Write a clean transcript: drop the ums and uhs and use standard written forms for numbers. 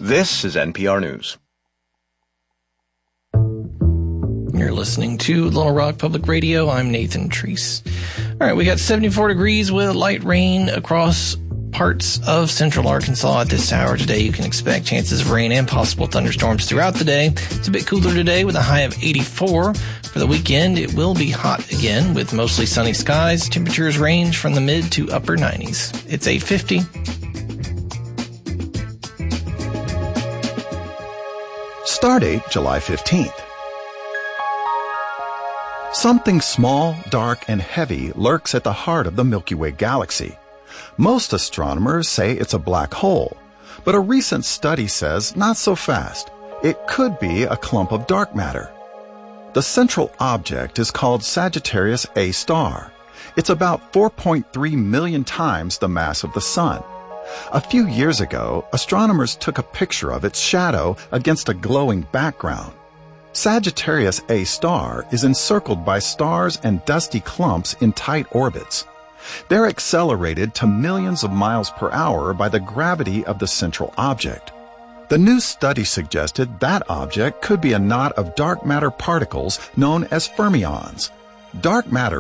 This is NPR News. You're listening to Little Rock Public Radio. I'm Nathan Treese. All right, we got 74 degrees with light rain across parts of central Arkansas at this hour today. You can expect chances of rain and possible thunderstorms throughout the day. It's a bit cooler today with a high of 84. For the weekend, it will be hot again with mostly sunny skies. Temperatures range from the mid to upper 90s. It's 8:50. Stardate July 15th. Something small, dark, and heavy lurks at the heart of the Milky Way galaxy. Most astronomers say it's a black hole, but a recent study says not so fast. It could be a clump of dark matter. The central object is called Sagittarius A star. It's about 4.3 million times the mass of the Sun. A few years ago, astronomers took a picture of its shadow against a glowing background. Sagittarius A star is encircled by stars and dusty clumps in tight orbits. They're accelerated to millions of miles per hour by the gravity of the central object. The new study suggested that object could be a knot of dark matter particles known as fermions. Dark matter